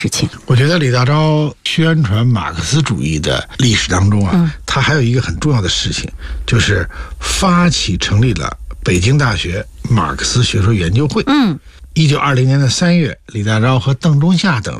事情。 我觉得李大钊宣传马克思主义的历史当中啊，他还有一个很重要的事情，就是发起成立了北京大学马克思学说研究会。1920年3月，李大钊和邓中夏等